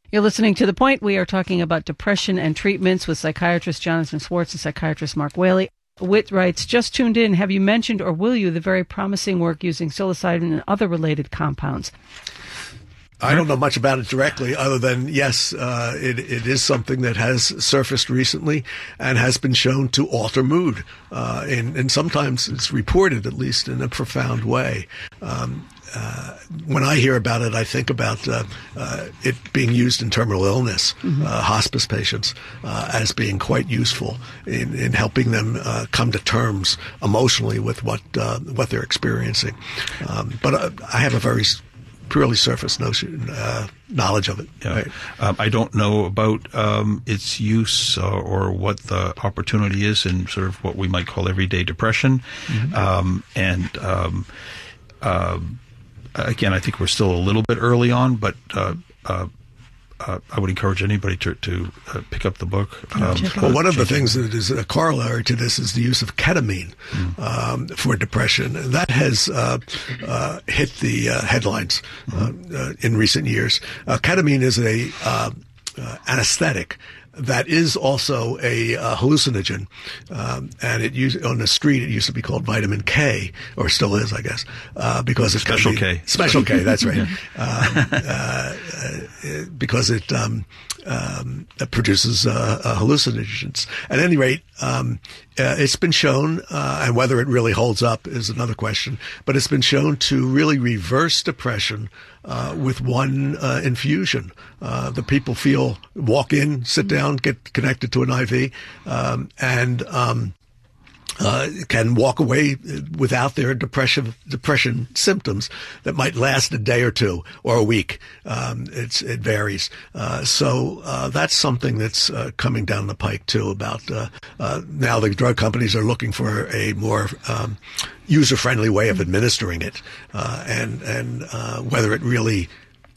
You're listening to The Point. We are talking about depression and treatments with psychiatrist Jonathan Swartz and psychiatrist Mark Whaley. Whit writes, just tuned in. Have you mentioned or will you the very promising work using psilocybin and other related compounds? I don't know much about it directly other than, yes, it is something that has surfaced recently and has been shown to alter mood. And sometimes it's reported, at least in a profound way. When I hear about it, I think about it being used in terminal illness, hospice patients, as being quite useful in helping them come to terms emotionally with what they're experiencing. But I have a very purely surface knowledge of it. Yeah. Right? I don't know about its use or what the opportunity is in sort of what we might call everyday depression. Again, I think we're still a little bit early on, but I would encourage anybody to pick up the book. Well, one of the things that is a corollary to this is the use of ketamine for depression. That has hit the headlines in recent years. Ketamine is a anesthetic that is also a hallucinogen, and on the street it used to be called vitamin K, or still is, I guess, because it's Special K. Special K, that's right. Because it produces hallucinogens. At any rate, it's been shown, and whether it really holds up is another question, but it's been shown to really reverse depression with one infusion. The people walk in, sit down, get connected to an IV, and can walk away without their depression symptoms that might last a day or two or a week. It varies. So that's something that's coming down the pike too. About now, the drug companies are looking for a more user-friendly way of administering it, and whether it really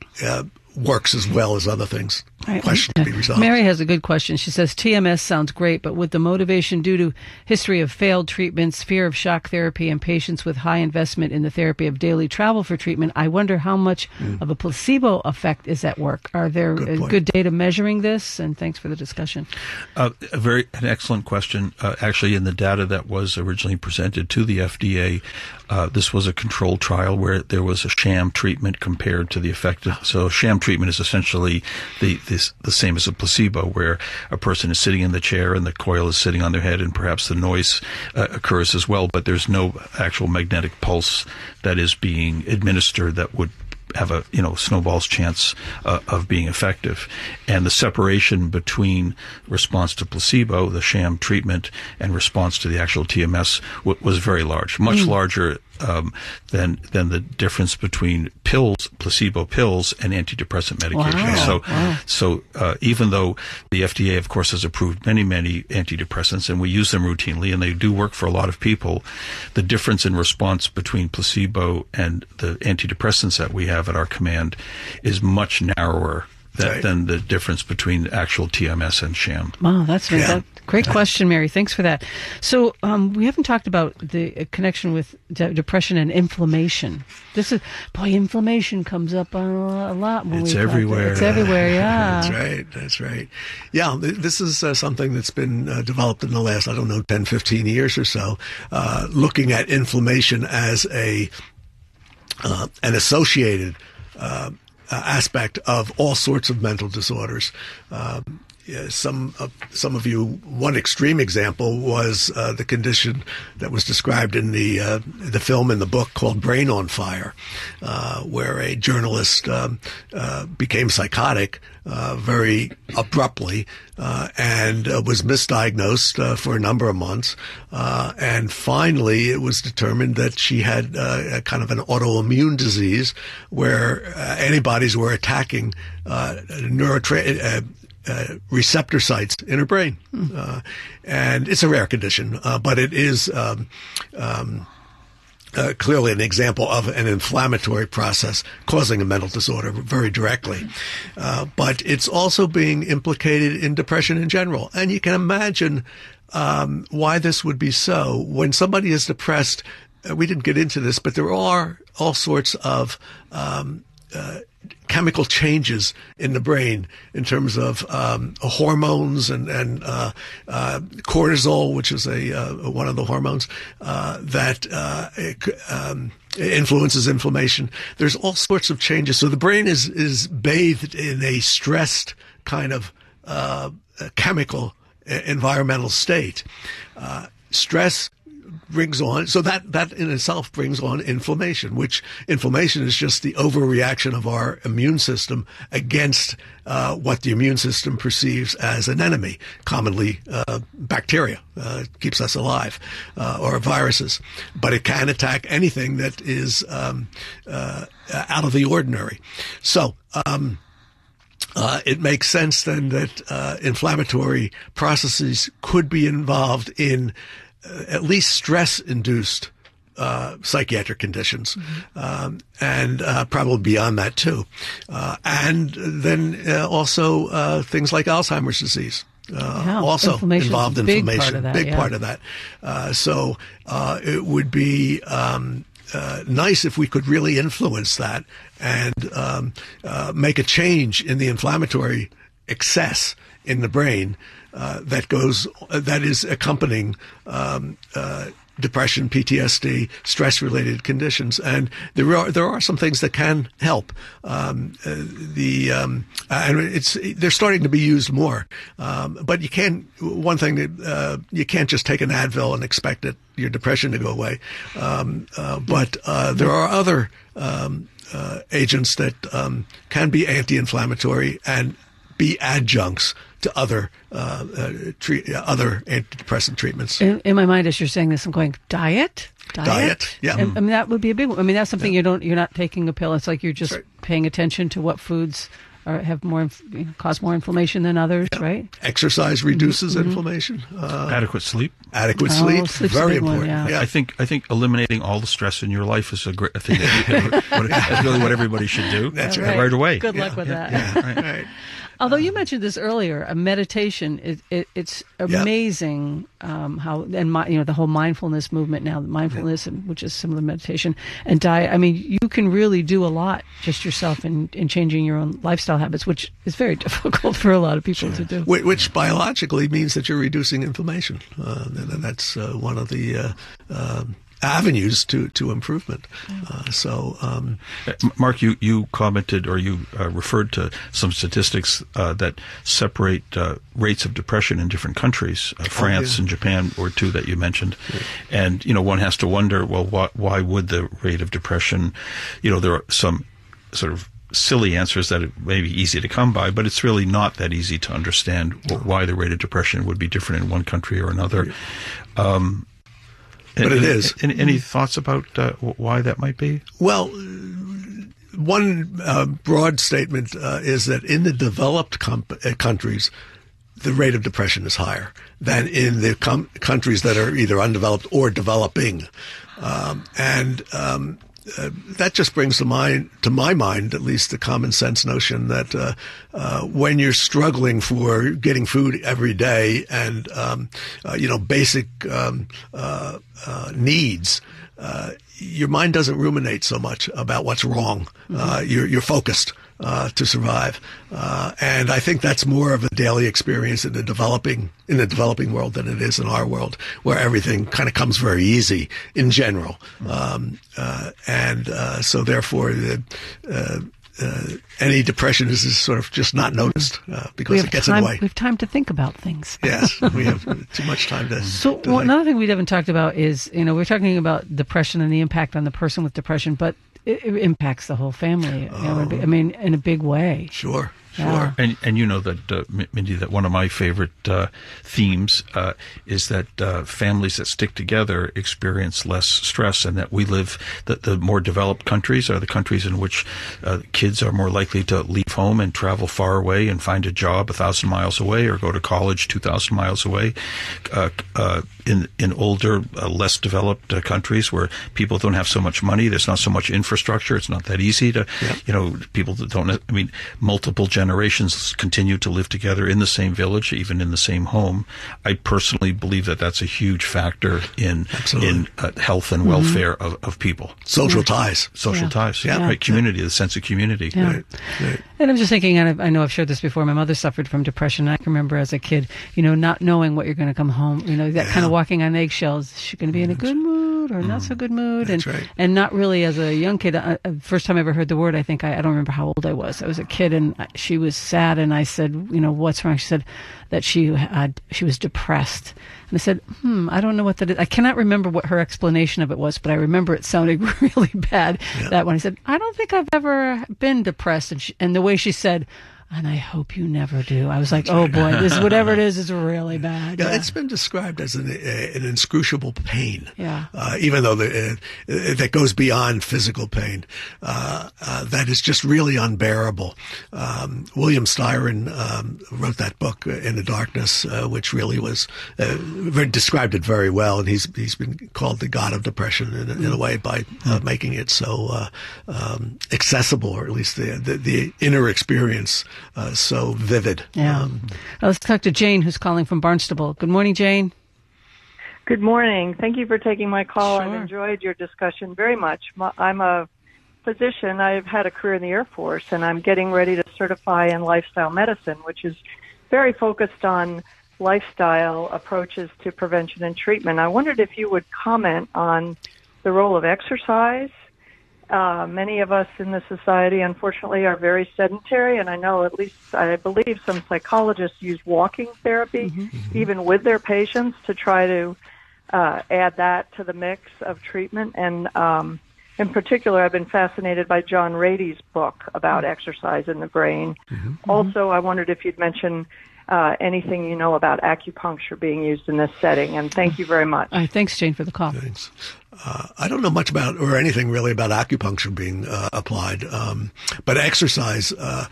works as well as other things. Right. Question to be resolved. Mary has a good question. She says, TMS sounds great, but with the motivation due to history of failed treatments, fear of shock therapy, and patients with high investment in the therapy of daily travel for treatment, I wonder how much of a placebo effect is at work. Are there good data measuring this? And thanks for the discussion. An excellent question. Actually, in the data that was originally presented to the FDA, this was a controlled trial where there was a sham treatment compared to the effective. So sham treatment is essentially the same as a placebo, where a person is sitting in the chair and the coil is sitting on their head, and perhaps the noise occurs as well, but there's no actual magnetic pulse that is being administered that would have a snowball's chance of being effective. And the separation between response to placebo, the sham treatment, and response to the actual TMS was very large, much larger than the difference between placebo pills, and antidepressant medication. Wow. So even though the FDA, of course, has approved many antidepressants, and we use them routinely, and they do work for a lot of people, the difference in response between placebo and the antidepressants that we have at our command is much narrower than the difference between actual TMS and sham. Wow, that's great question, Mary. Thanks for that. So we haven't talked about the connection with depression and inflammation. Inflammation comes up a lot. It's everywhere. It's everywhere, yeah. That's right. Yeah, this is something that's been developed in the last, 10, 15 years or so, looking at inflammation as an associated aspect of all sorts of mental disorders. Some of you, one extreme example was the condition that was described in the film and the book called Brain on Fire, where a journalist became psychotic very abruptly and was misdiagnosed for a number of months, and finally it was determined that she had a kind of an autoimmune disease where antibodies were attacking receptor sites in her brain. And it's a rare condition, but it is clearly an example of an inflammatory process causing a mental disorder very directly. But it's also being implicated in depression in general. And you can imagine why this would be so. When somebody is depressed, we didn't get into this, but there are all sorts of chemical changes in the brain in terms of hormones and cortisol, which is one of the hormones that influences inflammation. There's all sorts of changes. So the brain is bathed in a stressed kind of chemical environmental state. Stress brings on, so that in itself brings on inflammation, which inflammation is just the overreaction of our immune system against what the immune system perceives as an enemy, commonly bacteria, keeps us alive, or viruses. But it can attack anything that is out of the ordinary. So it makes sense then that inflammatory processes could be involved in at least stress-induced psychiatric conditions, and probably beyond that too. And then also things like Alzheimer's disease. Also involved in inflammation, big part of that. So it would be nice if we could really influence that and make a change in the inflammatory excess in the brain that is accompanying depression, PTSD, stress-related conditions, and there are some things that can help. And they're starting to be used more, but you can't. One thing that you can't just take an Advil and expect your depression to go away. But there are other agents that can be anti-inflammatory and be adjuncts to other antidepressant treatments. In my mind, as you're saying this, I'm going diet. Yeah. And, I mean, that would be a big one. I mean, that's something you're not taking a pill. It's like you're just paying attention to what foods have cause more inflammation than others, right? Exercise reduces inflammation. Adequate sleep. Sleep's very important. One, yeah. I think eliminating all the stress in your life is a great thing. That's really what everybody should do. That's right away. Good luck with that. Yeah. Right. Although you mentioned this earlier, a meditation, it's amazing how, and the whole mindfulness movement now, mindfulness, which is similar to meditation, and diet. I mean, you can really do a lot just yourself in changing your own lifestyle habits, which is very difficult for a lot of people to do. Which biologically means that you're reducing inflammation. And that's one of the avenues to improvement. Mark, you commented or you referred to some statistics that separate rates of depression in different countries. France and Japan were two that you mentioned. Yeah. And, one has to wonder, well, why would the rate of depression, there are some sort of silly answers that may be easy to come by, but it's really not that easy to understand why the rate of depression would be different in one country or another. But it is. Any thoughts about why that might be? Well, one broad statement is that in the developed countries, the rate of depression is higher than in the countries that are either undeveloped or developing. That just brings to my mind, at least, the common sense notion that when you're struggling for getting food every day and basic needs, your mind doesn't ruminate so much about what's wrong. You're focused to survive, and I think that's more of a daily experience in the developing world than it is in our world, where everything kind of comes very easy in general, so therefore any depression is sort of just not noticed because it gets in the way. We have time to think about things. Yes, we have too much time to. So another thing we haven't talked about is, we're talking about depression and the impact on the person with depression, but it impacts the whole family. In a big way. Sure. Yeah. And you know that, Mindy, that one of my favorite themes is that families that stick together experience less stress, and that we live, the more developed countries are the countries in which kids are more likely to leave home and travel far away and find a job 1,000 miles away or go to college 2,000 miles away. in older, less developed countries where people don't have so much money, there's not so much infrastructure, it's not that easy to, people that don't, multiple generations continue to live together in the same village, even in the same home. I personally believe that that's a huge factor in health and welfare of people. Social ties. Social ties. Right. Community, the sense of community. Right. And I'm just thinking, and I know I've shared this before, my mother suffered from depression. I can remember as a kid, not knowing what you're going to come home, that kind of walking on eggshells. Is she going to be in a good mood or not so good mood? That's right. And not really as a young kid. First time I ever heard the word, I think, I don't remember how old I was. I was a kid and she was sad and I said, what's wrong? She said that she was depressed. And I said, I don't know what that is. I cannot remember what her explanation of it was, but I remember it sounding really bad. Yeah. That when I said, I don't think I've ever been depressed. And the way she said, and I hope you never do. I was like, oh boy, this whatever it is really bad. Yeah, it's been described as an inscrutable pain. Yeah. Even though that goes beyond physical pain, that is just really unbearable. William Styron wrote that book In the Darkness, which really was described it very well, and he's been called the god of depression in a way by making it so accessible, or at least the inner experience. So vivid. Yeah. Let's talk to Jane, who's calling from Barnstable. Good morning, Jane. Good morning. Thank you for taking my call. Sure. I've enjoyed your discussion very much. I'm a physician. I've had a career in the Air Force, and I'm getting ready to certify in lifestyle medicine, which is very focused on lifestyle approaches to prevention and treatment. I wondered if you would comment on the role of exercise. Many of us in the society, unfortunately, are very sedentary, and I know, at least I believe, some psychologists use walking therapy, even with their patients, to try to add that to the mix of treatment. And in particular, I've been fascinated by John Rady's book about exercise in the brain. Also, I wondered if you'd mention anything you know about acupuncture being used in this setting, and thank you very much. Thanks, Jane, for the call. Thanks. I don't know much about, or anything really about acupuncture being applied, but exercise,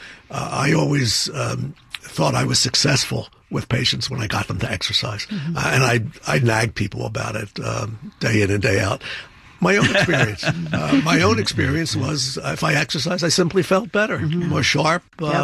I always thought I was successful with patients when I got them to exercise. And I nag people about it day in and day out. My own experience was if I exercised, I simply felt better, more sharp,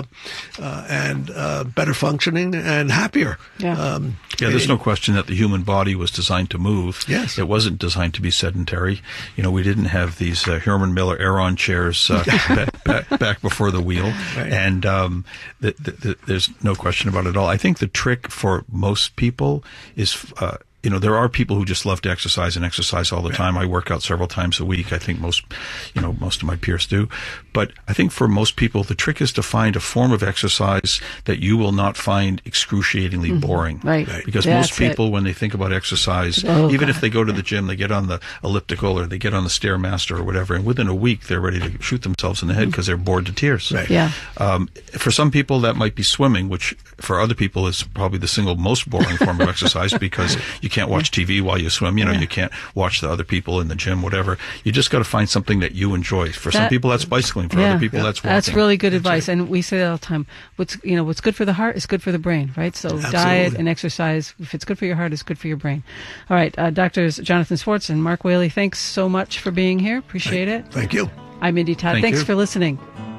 and better functioning and happier. There's no question that the human body was designed to move. Yes. It wasn't designed to be sedentary. We didn't have these Herman Miller Aeron chairs back before the wheel. Right. And there's no question about it at all. I think the trick for most people is there are people who just love to exercise and exercise all the time. I work out several times a week. I think most of my peers do. But I think for most people, the trick is to find a form of exercise that you will not find excruciatingly boring. Right. Because most people, when they think about exercise, even if they go to the gym, they get on the elliptical or they get on the Stairmaster or whatever, and within a week, they're ready to shoot themselves in the head because they're bored to tears. Right. Yeah. For some people, that might be swimming, which for other people is probably the single most boring form of exercise because you can't watch TV while you swim. You can't watch the other people in the gym, whatever. You just got to find something that you enjoy. For some people, that's bicycling. For other people, that's walking. That's really good advice. And we say that all the time. What's good for the heart is good for the brain, right? So diet and exercise, if it's good for your heart, it's good for your brain. All right. Doctors Jonathan Swartz and Mark Whaley, thanks so much for being here. Appreciate it. Thank you. I'm Mindy Todd. Thanks for listening.